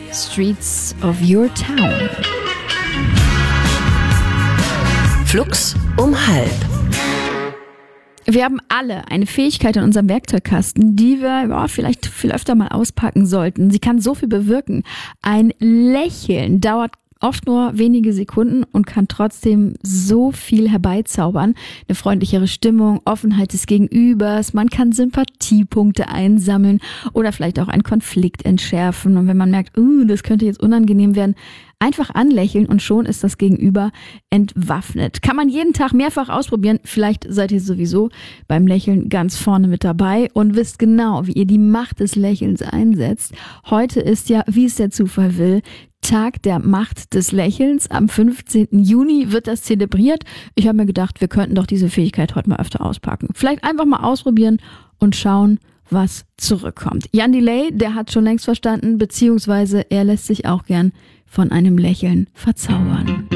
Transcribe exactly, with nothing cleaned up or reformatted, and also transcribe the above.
Streets of Your Town. Flux um halb. Wir haben alle eine Fähigkeit in unserem Werkzeugkasten, die wir ja, vielleicht viel öfter mal auspacken sollten. Sie kann so viel bewirken. Ein Lächeln dauert oft nur wenige Sekunden und kann trotzdem so viel herbeizaubern. Eine freundlichere Stimmung, Offenheit des Gegenübers, man kann Sympathiepunkte einsammeln oder vielleicht auch einen Konflikt entschärfen. Und wenn man merkt, uh, das könnte jetzt unangenehm werden, einfach anlächeln und schon ist das Gegenüber entwaffnet. Kann man jeden Tag mehrfach ausprobieren. Vielleicht seid ihr sowieso beim Lächeln ganz vorne mit dabei und wisst genau, wie ihr die Macht des Lächelns einsetzt. Heute ist ja, wie es der Zufall will, Tag der Macht des Lächelns. Am fünfzehnten Juni wird das zelebriert. Ich habe mir gedacht, wir könnten doch diese Fähigkeit heute mal öfter auspacken. Vielleicht einfach mal ausprobieren und schauen, was zurückkommt. Jan Delay, der hat schon längst verstanden, beziehungsweise er lässt sich auch gern von einem Lächeln verzaubern.